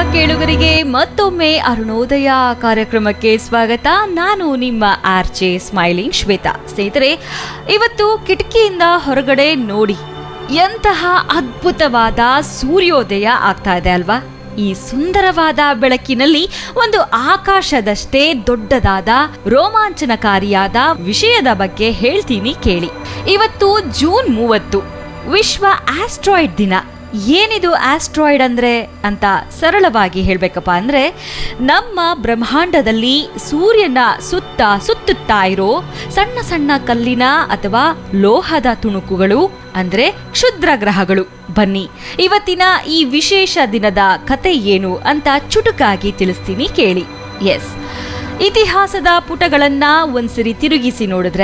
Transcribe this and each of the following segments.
ಕೇಳುಗರಿಗೆ ಮತ್ತೊಮ್ಮೆ ಅರುಣೋದಯ ಕಾರ್ಯಕ್ರಮಕ್ಕೆ ಸ್ವಾಗತ. ನಾನು ನಿಮ್ಮ ಆರ್ಜೆ ಸ್ಮೈಲಿಂಗ್ ಶ್ವೇತಾ. ಸ್ನೇಹಿತರೆ, ಇವತ್ತು ಕಿಟಕಿಯಿಂದ ಹೊರಗಡೆ ನೋಡಿ, ಎಂತಹ ಅದ್ಭುತವಾದ ಸೂರ್ಯೋದಯ ಆಗ್ತಾ ಇದೆ ಅಲ್ವಾ? ಈ ಸುಂದರವಾದ ಬೆಳಕಿನಲ್ಲಿ ಒಂದು ಆಕಾಶದಷ್ಟೇ ದೊಡ್ಡದಾದ ರೋಮಾಂಚನಕಾರಿಯಾದ ವಿಷಯದ ಬಗ್ಗೆ ಹೇಳ್ತೀನಿ ಕೇಳಿ. ಇವತ್ತು ಜೂನ್ 30, ವಿಶ್ವ ಆಸ್ಟ್ರಾಯ್ಡ್ ದಿನ. ಏನಿದು ಆಸ್ಟ್ರಾಯ್ಡ್ ಅಂದ್ರೆ ಅಂತ ಸರಳವಾಗಿ ಹೇಳ್ಬೇಕಪ್ಪ ಅಂದ್ರೆ, ನಮ್ಮ ಬ್ರಹ್ಮಾಂಡದಲ್ಲಿ ಸೂರ್ಯನ ಸುತ್ತುತ್ತಾ ಇರೋ ಸಣ್ಣ ಸಣ್ಣ ಕಲ್ಲಿನ ಅಥವಾ ಲೋಹದ ತುಣುಕುಗಳು ಅಂದ್ರೆ ಕ್ಷುದ್ರ ಗ್ರಹಗಳು. ಬನ್ನಿ, ಇವತ್ತಿನ ಈ ವಿಶೇಷ ದಿನದ ಕತೆ ಏನು ಅಂತ ಚುಟುಕಾಗಿ ತಿಳಿಸ್ತೀನಿ ಕೇಳಿ. ಎಸ್, ಇತಿಹಾಸದ ಪುಟಗಳನ್ನ ಒಂದ್ಸರಿ ತಿರುಗಿಸಿ ನೋಡಿದ್ರೆ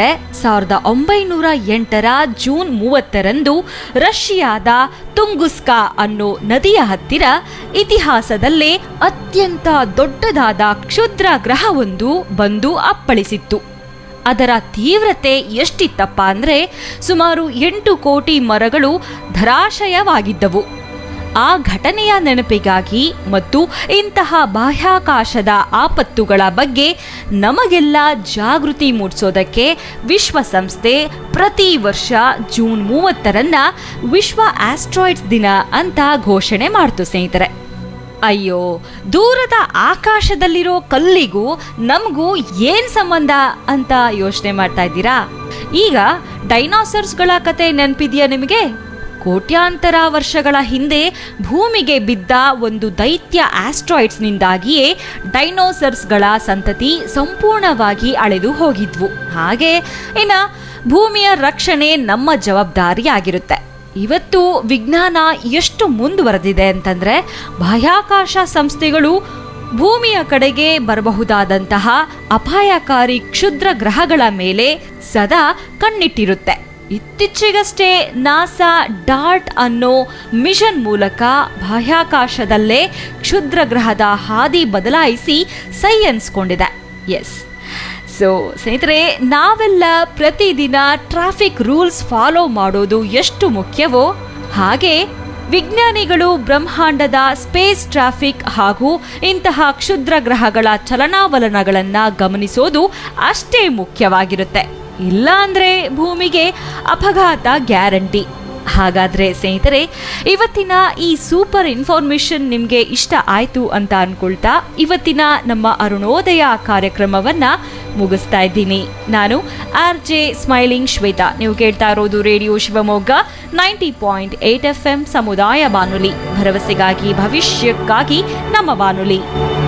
1908 ಜೂನ್ 30ರಂದು ರಷ್ಯಾದ ತುಂಗುಸ್ಕಾ ಅನ್ನೋ ನದಿಯ ಹತ್ತಿರ ಇತಿಹಾಸದಲ್ಲೇ ಅತ್ಯಂತ ದೊಡ್ಡದಾದ ಕ್ಷುದ್ರ ಗ್ರಹವೊಂದು ಬಂದು ಅಪ್ಪಳಿಸಿತ್ತು. ಅದರ ತೀವ್ರತೆ ಎಷ್ಟಿತ್ತಪ್ಪ ಅಂದ್ರೆ ಸುಮಾರು 8 ಕೋಟಿ ಮರಗಳು ಧರಾಶಯವಾಗಿದ್ದವು. ಆ ಘಟನೆಯ ನೆನಪಿಗಾಗಿ ಮತ್ತು ಇಂತಹ ಬಾಹ್ಯಾಕಾಶದ ಆಪತ್ತುಗಳ ಬಗ್ಗೆ ನಮಗೆಲ್ಲ ಜಾಗೃತಿ ಮೂಡಿಸೋದಕ್ಕೆ ವಿಶ್ವಸಂಸ್ಥೆ ಪ್ರತಿ ವರ್ಷ ಜೂನ್ 30ರನ್ನ ವಿಶ್ವ ಆಸ್ಟ್ರಾಯ್ಡ್ಸ್ ದಿನ ಅಂತ ಘೋಷಣೆ ಮಾಡ್ತು. ಸ್ನೇಹಿತರೆ, ಅಯ್ಯೋ, ದೂರದ ಆಕಾಶದಲ್ಲಿರೋ ಕಲ್ಲಿಗೂ ನಮಗೂ ಏನ್ ಸಂಬಂಧ ಅಂತ ಯೋಚನೆ ಮಾಡ್ತಾ ಇದ್ದೀರಾ? ಈಗ ಡೈನೋಸಾರ್ಸ್ಗಳ ಕತೆ ನೆನಪಿದೆಯಾ ನಿಮಗೆ? ಕೋಟ್ಯಾಂತರ ವರ್ಷಗಳ ಹಿಂದೆ ಭೂಮಿಗೆ ಬಿದ್ದ ಒಂದು ದೈತ್ಯ ಆಸ್ಟ್ರಾಯ್ಡ್ಸ್ನಿಂದಾಗಿಯೇ ಡೈನೋಸಾರ್ಸ್ಗಳ ಸಂತತಿ ಸಂಪೂರ್ಣವಾಗಿ ಅಳೆದು ಹೋಗಿದ್ವು. ಹಾಗೆ ಭೂಮಿಯ ರಕ್ಷಣೆ ನಮ್ಮ ಜವಾಬ್ದಾರಿಯಾಗಿರುತ್ತೆ. ಇವತ್ತು ವಿಜ್ಞಾನ ಎಷ್ಟು ಮುಂದುವರೆದಿದೆ ಅಂತಂದ್ರೆ, ಬಾಹ್ಯಾಕಾಶ ಸಂಸ್ಥೆಗಳು ಭೂಮಿಯ ಕಡೆಗೆ ಬರಬಹುದಾದಂತಹ ಅಪಾಯಕಾರಿ ಕ್ಷುದ್ರ ಗ್ರಹಗಳ ಮೇಲೆ ಸದಾ ಕಣ್ಣಿಟ್ಟಿರುತ್ತೆ. ಇತ್ತೀಚೆಗಷ್ಟೇ ನಾಸಾ ಡಾರ್ಟ್ ಅನ್ನೋ ಮಿಷನ್ ಮೂಲಕ ಬಾಹ್ಯಾಕಾಶದಲ್ಲೇ ಕ್ಷುದ್ರ ಗ್ರಹದ ಹಾದಿ ಬದಲಾಯಿಸಿ ಸೈ ಎನ್ಸ್ಕೊಂಡಿದೆ. ಎಸ್, ಸೊ ಸ್ನೇಹಿತರೆ, ನಾವೆಲ್ಲ ಪ್ರತಿದಿನ ಟ್ರಾಫಿಕ್ ರೂಲ್ಸ್ ಫಾಲೋ ಮಾಡೋದು ಎಷ್ಟು ಮುಖ್ಯವೋ ಹಾಗೆ ವಿಜ್ಞಾನಿಗಳು ಬ್ರಹ್ಮಾಂಡದ ಸ್ಪೇಸ್ ಟ್ರಾಫಿಕ್ ಹಾಗೂ ಇಂತಹ ಕ್ಷುದ್ರ ಗ್ರಹಗಳ ಚಲನಾವಲನಗಳನ್ನು ಗಮನಿಸೋದು ಅಷ್ಟೇ ಮುಖ್ಯವಾಗಿರುತ್ತೆ. ಇಲ್ಲ ಅಂದ್ರೆ ಭೂಮಿಗೆ ಅಪಘಾತ ಗ್ಯಾರಂಟಿ. ಹಾಗಾದ್ರೆ ಸ್ನೇಹಿತರೆ, ಇವತ್ತಿನ ಈ ಸೂಪರ್ ಇನ್ಫಾರ್ಮೇಶನ್ ನಿಮಗೆ ಇಷ್ಟ ಆಯ್ತು ಅಂತ ಅನ್ಕೊಳ್ತಾ ಇವತ್ತಿನ ನಮ್ಮ ಅರುಣೋದಯ ಕಾರ್ಯಕ್ರಮವನ್ನ ಮುಗಿಸ್ತಾ ಇದ್ದೀನಿ. ನಾನು ಆರ್ಜೆ ಸ್ಮೈಲಿಂಗ್ ಶ್ವೇತಾ. ನೀವು ಕೇಳ್ತಾ ಇರೋದು ರೇಡಿಯೋ ಶಿವಮೊಗ್ಗ 90.8 FM ಸಮುದಾಯ ಬಾನುಲಿ, ಭರವಸೆಗಾಗಿ ಭವಿಷ್ಯಕ್ಕಾಗಿ ನಮ್ಮ ಬಾನುಲಿ.